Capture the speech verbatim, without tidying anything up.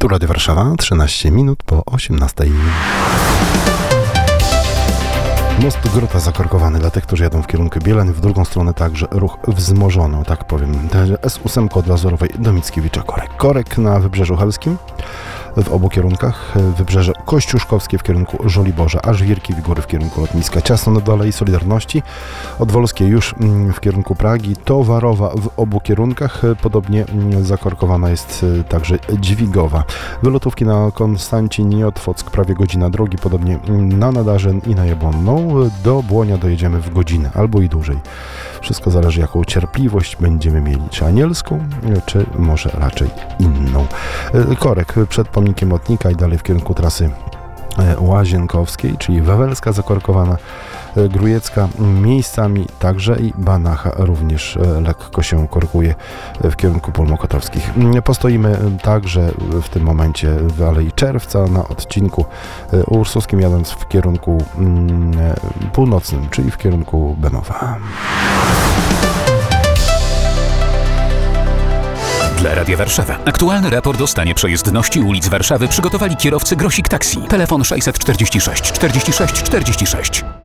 Tu Radio Warszawa, trzynaście minut po osiemnastej. Most Grota zakorkowany dla tych, którzy jadą w kierunku Bielań, w drugą stronę także ruch wzmożony, tak powiem. S osiem od Lazorowej do Mickiewicza-Korek. Korek na Wybrzeżu Helskim w obu kierunkach, Wybrzeże Kościuszkowskie w kierunku Żoliborza, a Żwirki w góry w kierunku lotniska. Ciasno na Alei Solidarności, od Wolskiej już w kierunku Pragi, Towarowa w obu kierunkach, podobnie zakorkowana jest także Dźwigowa. Wylotówki na Konstancinie, Otwock prawie godzina drogi, podobnie na Nadarzyn i na Jabłonną. Do Błonia dojedziemy w godzinę albo i dłużej. Wszystko zależy, jaką cierpliwość będziemy mieli, czy anielską, czy może raczej inną. Korek przed pomnikiem Lotnika i dalej w kierunku trasy Łazienkowskiej, czyli Wawelska zakorkowana, Grujecka miejscami także i Banacha również lekko się korkuje w kierunku Pól Mokotowskich. Postoimy także w tym momencie w Alei Czerwca na odcinku ursowskim, jadąc w kierunku północnym, czyli w kierunku Benowa. Dla Radia Warszawa. Aktualny raport o stanie przejezdności ulic Warszawy przygotowali kierowcy Grosik Taxi. Telefon sześćset czterdzieści sześć czterdzieści sześć czterdzieści sześć.